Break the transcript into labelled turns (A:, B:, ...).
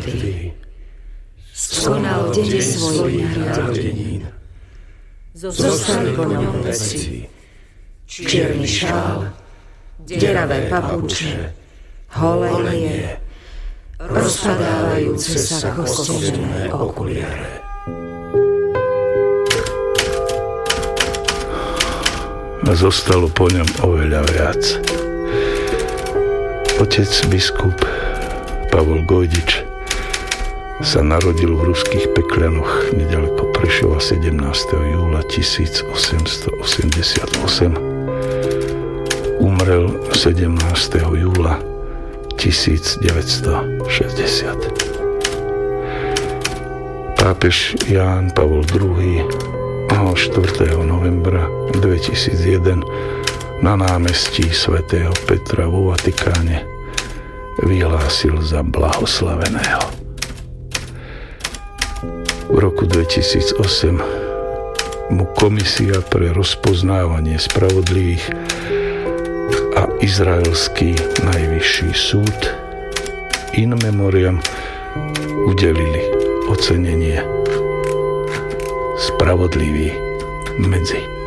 A: mŕtvych, skonal deň svojich narodenín. Zostali po ňom veci, čierny šál, deravé papuče, holenie, rozpadávajúce sa kostené okuliare.
B: A zostalo po ňom oveľa viac. Otec biskup Pavol Gojdič sa narodil v ruských Pekľanoch nedaleko Prešova 17. júla 1888. Umrel 17. júla 1960. Pápež Ján Pavol II 4. novembra 2001 na námestí svätého Petra vo Vatikáne vyhlásil za blahoslaveného. V roku 2008 mu Komisia pre rozpoznávanie spravodlivých a izraelský najvyšší súd in memoriam udelili ocenenie Spravodlivý medzi